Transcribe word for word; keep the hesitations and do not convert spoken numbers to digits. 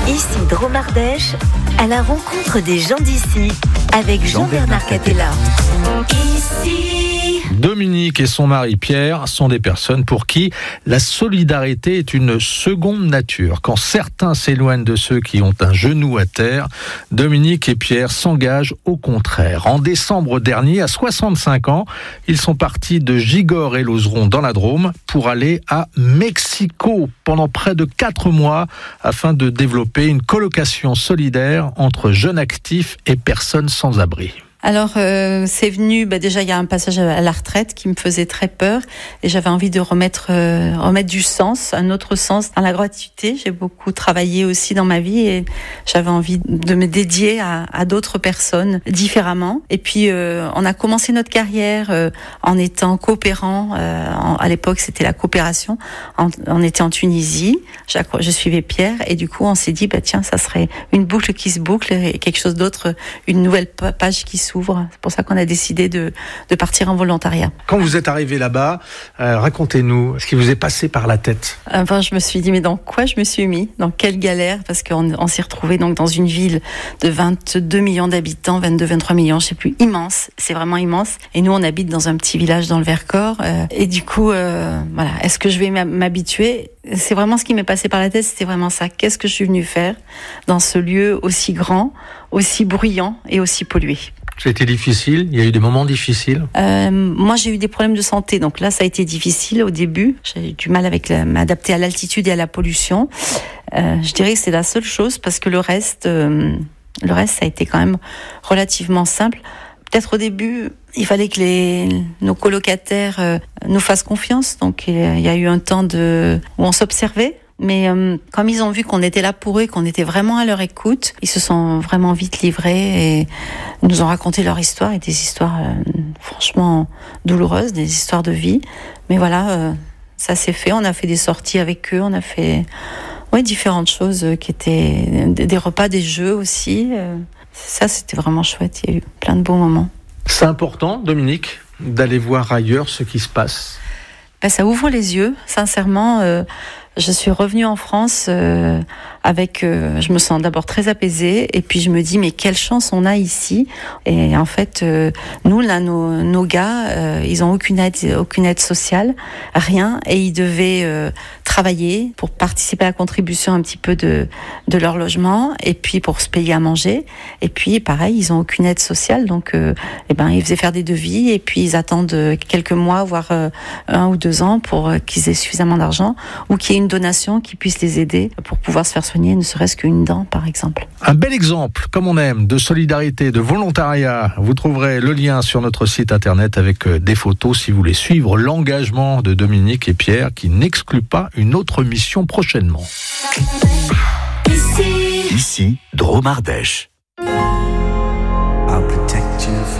Ici Dromardèche, à la rencontre des gens d'ici, avec Jean-Bernard Catella. Ici... Dominique et son mari Pierre sont des personnes pour qui la solidarité est une seconde nature. Quand certains s'éloignent de ceux qui ont un genou à terre, Dominique et Pierre s'engagent au contraire. En décembre dernier, à soixante-cinq ans, ils sont partis de Gigord et Lauzeron dans la Drôme pour aller à Mexico pendant près de quatre mois afin de développer une colocation solidaire entre jeunes actifs et personnes sans abri. Alors, euh, c'est venu, bah déjà, il y a un passage à la retraite qui me faisait très peur et j'avais envie de remettre, euh, remettre du sens, un autre sens dans la gratuité. J'ai beaucoup travaillé aussi dans ma vie et j'avais envie de me dédier à, à d'autres personnes différemment. Et puis, euh, on a commencé notre carrière euh, en étant coopérant. Euh, en, à l'époque, c'était la coopération. En, on était en Tunisie. Je suivais Pierre et du coup, on s'est dit, bah tiens, ça serait une boucle qui se boucle et quelque chose d'autre, une nouvelle page qui se s'ouvre. C'est pour ça qu'on a décidé de, de partir en volontariat. Quand vous êtes arrivé là-bas, euh, racontez-nous ce qui vous est passé par la tête. Enfin, je me suis dit, mais dans quoi je me suis mis ? Dans quelle galère ? Parce qu'on on s'est retrouvé donc dans une ville de vingt-deux millions d'habitants, vingt-deux, vingt-trois millions, je sais plus, immense. C'est vraiment immense. Et nous, on habite dans un petit village dans le Vercors. Euh, et du coup, euh, voilà, est-ce que je vais m'habituer ? C'est vraiment ce qui m'est passé par la tête, c'était vraiment ça. Qu'est-ce que je suis venue faire dans ce lieu aussi grand, aussi bruyant et aussi pollué ? C'était difficile, il y a eu des moments difficiles. Euh, moi, j'ai eu des problèmes de santé, donc là, ça a été difficile au début. J'ai eu du mal avec la, m'adapter à l'altitude et à la pollution. Euh, je dirais que c'est la seule chose, parce que le reste, euh, le reste, ça a été quand même relativement simple. Peut-être au début, il fallait que les, nos colocataires euh, nous fassent confiance. Donc, il y a eu un temps de, où on s'observait. Mais euh, comme ils ont vu qu'on était là pour eux, qu'on était vraiment à leur écoute, ils se sont vraiment vite livrés et nous ont raconté leur histoire, et des histoires euh, franchement douloureuses, des histoires de vie. Mais voilà, euh, ça s'est fait. On a fait des sorties avec eux, on a fait ouais, différentes choses qui étaient des, des repas, des jeux aussi. Euh, ça, c'était vraiment chouette. Il y a eu plein de beaux moments. C'est important, Dominique, d'aller voir ailleurs ce qui se passe. Ben, ça ouvre les yeux, sincèrement. Euh, je suis revenue en France euh, avec, euh, je me sens d'abord très apaisée, et puis je me dis mais quelle chance on a ici. Et en fait, euh, nous là, nos, nos gars, euh, ils ont aucune aide, aucune aide sociale, rien, et ils devaient euh, travailler pour participer à la contribution un petit peu de de leur logement, et puis pour se payer à manger. Et puis pareil, ils ont aucune aide sociale, donc euh, eh ben ils faisaient faire des devis, et puis ils attendent quelques mois, voire euh, un ou deux ans pour euh, qu'ils aient suffisamment d'argent, ou qu'il y ait une donation qui puisse les aider pour pouvoir se faire soigner, ne serait-ce qu'une dent, par exemple. Un bel exemple, comme on aime, de solidarité, de volontariat. Vous trouverez le lien sur notre site internet avec des photos si vous voulez suivre l'engagement de Dominique et Pierre, qui n'exclut pas une autre mission prochainement. Ici, Ici, Dromardèche.